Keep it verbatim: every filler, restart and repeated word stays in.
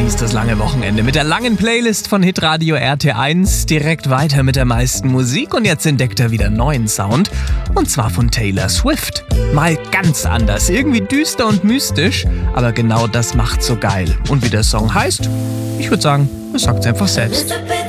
genießt das lange Wochenende mit der langen Playlist von Hitradio R T eins. Direkt weiter mit der meisten Musik und jetzt entdeckt er wieder neuen Sound. Und zwar von Taylor Swift. Mal ganz anders, irgendwie düster und mystisch, aber genau das macht's so geil. Und wie der Song heißt? Ich würde sagen, das sagt's einfach selbst.